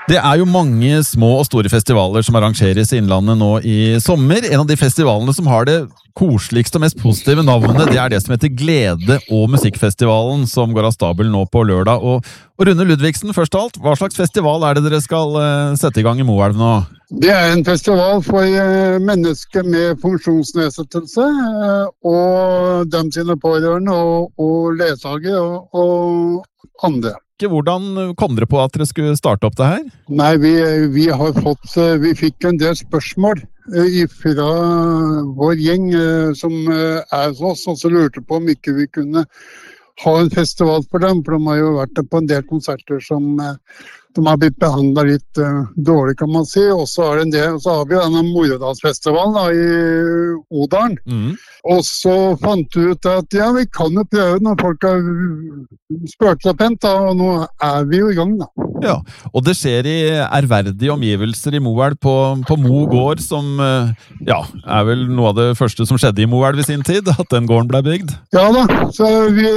Det jo mange små og store festivaler som arrangeres i Innlandet nå i sommer. En av de festivalene som har det koseligste og mest positive navnet, det det som heter Glede- og Musikkfestivalen, som går av stabel nå på lørdag. Og Rune Ludvigsen, først av alt, hva slags festival det dere skal sette i gang i Moelv nå? Det en festival for mennesker med funksjonsnedsettelse, og dem sine pårørende, og ledsagere og andre. Hvordan kom dere på at dere skulle starte opp det her? Nei, vi fikk en del spørsmål fra vår gjeng som hos oss, og så lurte på om ikke vi kunne ha en festival for dem, for de har jo vært på en del konserter som de har blitt behandlet litt dårlig, kan man si. Og så har vi denne Moredalsfestivalen i Odalen. Og så fant vi ut at ja, vi kan jo prøve når folk har spurt seg pent, og nå vi jo i gang da. Ja, og det skjer i ærverdige omgivelser i Moelv på Mo gård, som vel noe av det første som skjedde i Moelv i sin tid, at den gården ble bygd. Ja da, så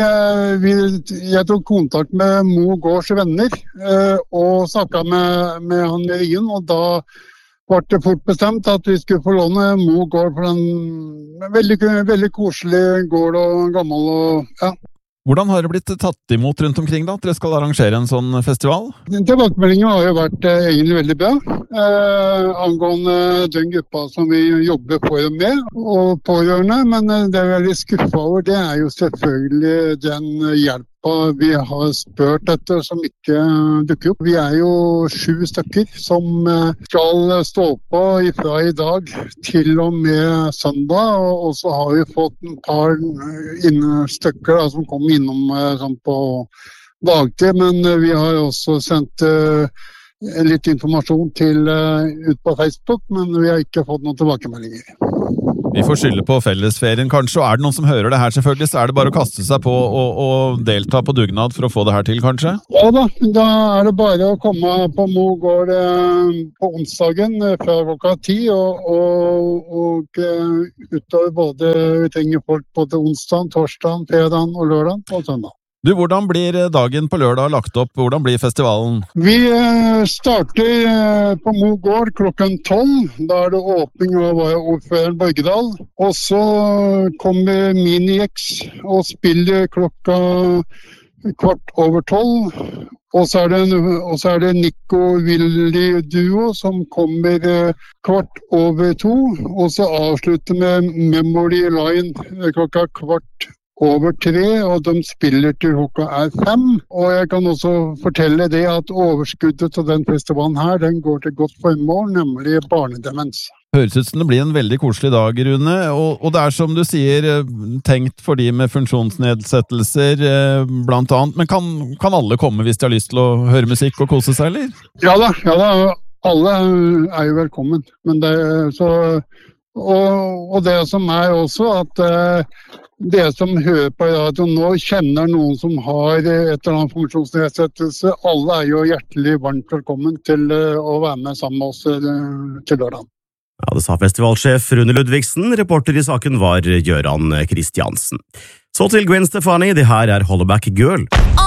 jeg tok kontakt med Mo gårds venner, og snakket med han i Rien, og da ble det fort bestemt at vi skulle få låne Mo gård for en veldig koselig gård og gammel og ja. Hvordan har det blitt tatt imot rundt omkring da, at dere skal arrangere en sånn festival? Tilbakemeldingen har jo vært egentlig veldig bra, angående den gruppa som vi jobber for med, og pårørende, men det jeg veldig skuffet over, det jo selvfølgelig den hjelpa vi har spurt etter som ikke dukker opp. Vi jo 7 stykker som skal stå på fra i dag til og med søndag, og så har vi fått en par stykker som kommer innom sånn på dagtid, men vi har også sendt litt informasjon ut på Facebook, men vi har ikke fått noen tilbakemeldinger. Vi får skylde på fellesferien kanskje, og det noen som hører det her selvfølgelig, så det bare å kaste seg på og delta på dugnad for å få det her til kanskje? Ja da det bare å komme på Mo gård på onsdagen fra klokka 10, og utover både vi trenger folk både onsdagen, torsdagen, fredagen og lørdagen og søndag. Du, hvordan blir dagen på lørdag lagt opp? Hvordan blir festivalen? Vi starter på Mo gård klokken 12. Da det åpning av ordføreren Borgedal. Og så kommer Mini-X og spiller klokka 11:15. Og så det Nico Willy Duo som kommer 2:15. Og så avslutter med Memory Line klokka 2:15, og de spiller til klokka 5. Og jeg kan også fortelle det at overskuddet til den festivalen her, den går til godt formål, nemlig barnedemens. Høres ut som det blir en veldig koselig dag, Rune, og det som du sier, tenkt for de med funksjonsnedsettelser blant annet, men kan alle komme hvis de har lyst til å høre musikk og kose seg, eller? Ja da, alle jo velkommen, men og det som også at det som hører på radio nå kjenner noen som har et eller annet funksjonsnedsettelse, alle jo hjertelig varmt velkommen til å være med sammen med oss til lørdag. Ja, det sa festivalsjef Rune Ludvigsen, reporter i saken var Gøran Kristiansen. Så til Gwen Stefani, det her Hollaback Girl.